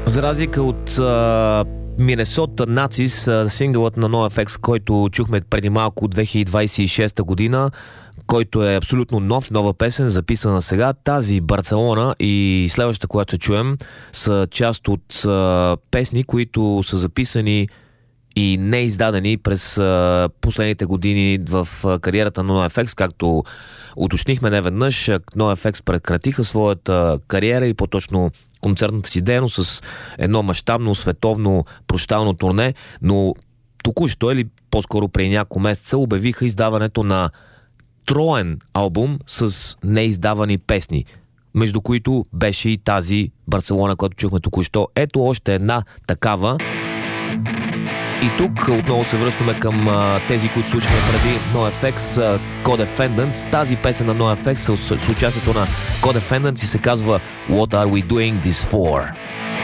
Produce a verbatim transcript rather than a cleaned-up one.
За разлика от Минесота Нацис, сингълът на NoFX, който чухме преди малко от две хиляди двадесет и шеста година, който е абсолютно нов, нова песен, записана сега. Тази Барселона и следващата, която ще чуем, са част от а, песни, които са записани и не издадени през а, последните години в а, кариерата на NoFX, както уточнихме неведнъж. NoFX прекратиха своята кариера и по-точно концертната си дейност с едно мащабно световно прощално турне, но току-що или по-скоро преди няколко месеца обявиха издаването на троен албум с неиздавани песни, между които беше и тази Барселона, която чухме току-що. Ето още една такава. И тук отново се връщаме към а, тези, които слушахме преди NoFX, uh, Co-Defendants. Тази песен на NoFX с, с участието на Co-Defendants и се казва What Are We Doing This For?